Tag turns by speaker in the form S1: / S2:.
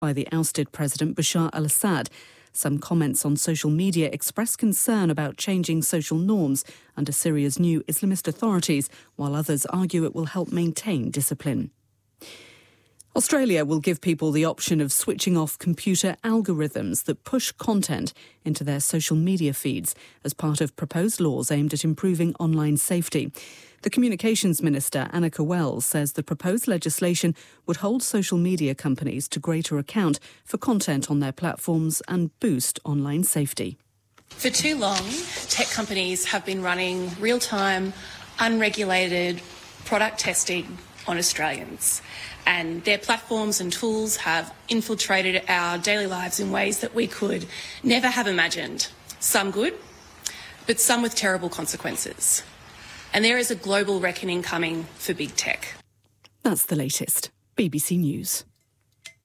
S1: by the ousted President Bashar al-Assad. Some comments on social media express concern about changing social norms under Syria's new Islamist authorities, while others argue it will help maintain discipline. Australia will give people the option of switching off computer algorithms that push content into their social media feeds as part of proposed laws aimed at improving online safety. The Communications Minister, Anneka Wells, says the proposed legislation would hold social media companies to greater account for content on their platforms and boost online safety.
S2: For too long, tech companies have been running real-time, unregulated product testing on Australians. And their platforms and tools have infiltrated our daily lives in ways that we could never have imagined. Some good, but some with terrible consequences. And there is a global reckoning coming for big tech.
S1: That's the latest. BBC News.